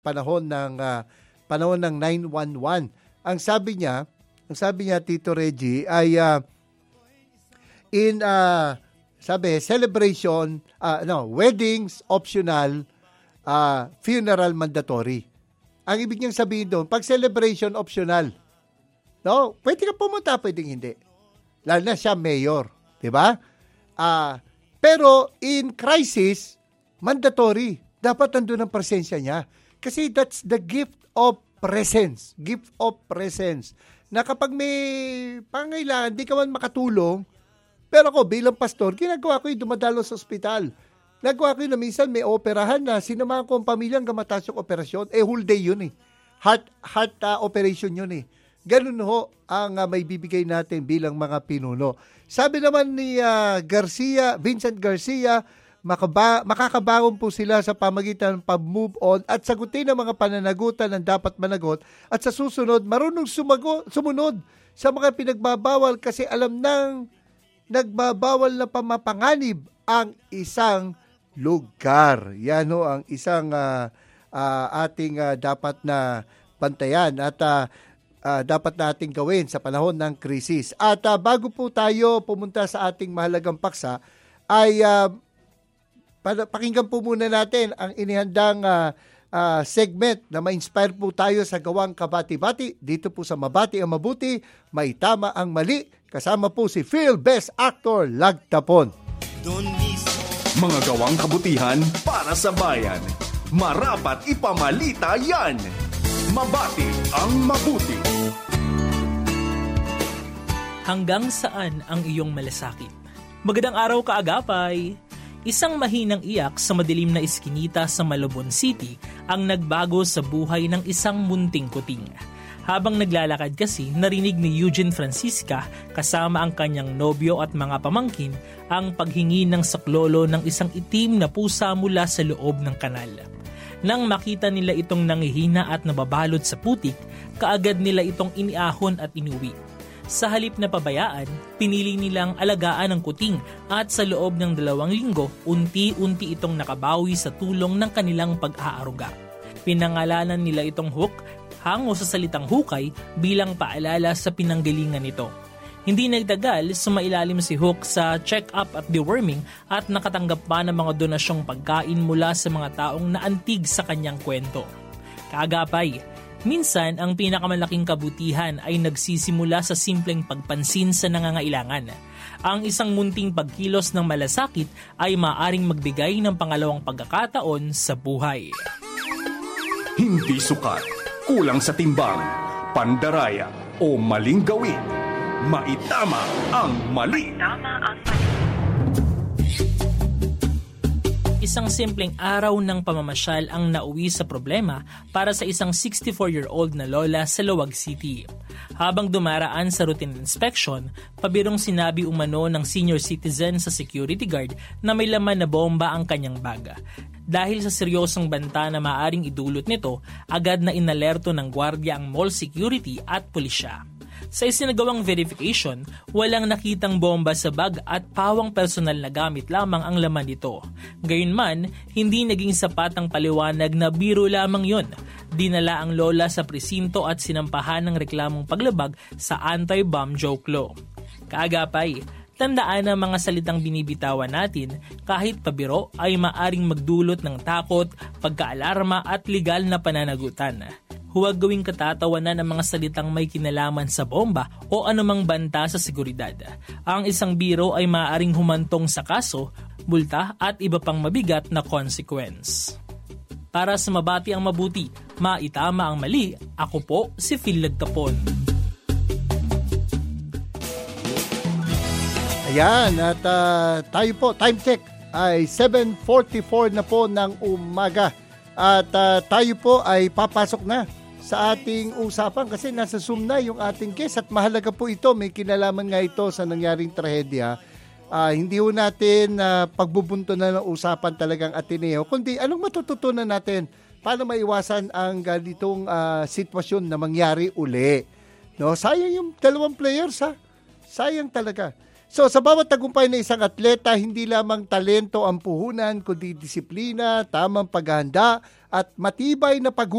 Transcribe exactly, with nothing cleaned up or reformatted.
panahon ng uh, panahon ng nine one one. Ang sabi niya, ang sabi niya Tito Reggie ay uh, in uh, sabi celebration, uh, no, weddings optional, uh, funeral mandatory. Ang ibig niyang sabihin doon, pag celebration optional, no, pwede ka pumunta, pwedeng hindi. Lalo na siya mayor, di ba? Uh, pero in crisis, mandatory. Dapat nandun ang presensya niya. Kasi that's the gift of presence. Gift of presence. Na kapag may pangailangan, di ka man makatulong, pero ako bilang pastor, ginagawa ko yung dumadalo sa ospital. Nagawa ko yun na minsan may operahan na sinamahan ko ang pamilyang gamatas yung operasyon. Eh, whole day yun eh. Heart, heart uh, operation yun eh. Ganun ho ang uh, may bibigay natin bilang mga pinuno. Sabi naman ni uh, Garcia, Vincent Garcia, makaba, makakabangon po sila sa pamagitan ng pag-move on at sagutin ang mga pananagutan ng dapat managot at sa susunod marunong sumago, sumunod sa mga pinagbabawal kasi alam nang nagbabawal na pamapanganib ang isang lugar. Yan ho ang isang uh, uh, ating uh, dapat na bantayan at uh, uh, dapat nating gawin sa panahon ng krisis. At uh, bago po tayo pumunta sa ating mahalagang paksa, ay uh, pakinggan po muna natin ang inihandang uh, uh, segment na ma-inspire po tayo sa gawang kabati-bati. Dito po sa Mabati ang Mabuti, may tama ang mali. Kasama po si Phil Best Actor Lagtapon. Mga gawang kabutihan para sa bayan. Marapat ipamalita yan. Mabati ang Mabuti. Hanggang saan ang iyong malasakit? Magandang araw kaagapay! Isang mahinang iyak sa madilim na iskinita sa Malabon City ang nagbago sa buhay ng isang munting kuting. Habang naglalakad kasi, narinig ni Eugene Francisca kasama ang kanyang nobyo at mga pamangkin ang paghingi ng saklolo ng isang itim na pusa mula sa loob ng kanal. Nang makita nila itong nangihina at nababalot sa putik, kaagad nila itong iniahon at inuwi. Sa halip na pabayaan, pinili nilang alagaan ang kuting at sa loob ng dalawang linggo, unti-unti itong nakabawi sa tulong ng kanilang pag-aaruga. Pinangalanan nila itong Hook, hango sa salitang hukay, bilang paalala sa pinanggalingan nito. Hindi nagtagal, sumailalim si Hook sa check-up at deworming at nakatanggap pa ng mga donasyong pagkain mula sa mga taong naantig sa kanyang kwento. Kaagapay, minsan, ang pinakamalaking kabutihan ay nagsisimula sa simpleng pagpansin sa nangangailangan. Ang isang munting pagkilos ng malasakit ay maaring magbigay ng pangalawang pagkakataon sa buhay. Hindi sukat, kulang sa timbang, pandaraya o maling gawin. Maitama ang mali. Maitama ang mali. Isang simpleng araw ng pamamasyal ang nauwi sa problema para sa isang sixty-four-year-old na lola sa Luwag City. Habang dumaraan sa routine inspection, pabirong sinabi umano ng senior citizen sa security guard na may laman na bomba ang kanyang bag. Dahil sa seryosong banta na maaring idulot nito, agad na inalerto ng gwardiya ang mall security at pulisya. Sa isinagawang verification, walang nakitang bomba sa bag at pawang personal na gamit lamang ang laman nito. Gayunman, hindi naging sapat ang paliwanag na biro lamang yon. Dinala ang lola sa presinto at sinampahan ng reklamong paglabag sa anti-bomb joke law. Kaagapay, tandaan ang mga salitang binibitawan natin kahit pabiro ay maaring magdulot ng takot, pagkaalarma at legal na pananagutan. Huwag gawing katatawanan ang mga salitang may kinalaman sa bomba o anumang banta sa seguridad. Ang isang biro ay maaaring humantong sa kaso, multa at iba pang mabigat na consequence. Para sa Mabati ang Mabuti, maitama ang mali, ako po si Phil Lagtapon. Ayan, at uh, tayo po, time check ay seven forty-four na po ng umaga. At uh, tayo po ay papasok na sa ating usapan kasi nasa Zoom na yung ating guest at mahalaga po ito. May kinalaman nga ito sa nangyaring trahedya. Uh, hindi ho natin uh, pagbubunto na ng usapan talagang Ateneo, kundi anong matututunan natin paano maiwasan ang ganitong uh, sitwasyon na mangyari uli. No, sayang yung dalawang players ha. Sayang talaga. So sa bawat tagumpay ng isang atleta, hindi lamang talento ang puhunan, kundi disiplina, tamang paghahanda at matibay na pag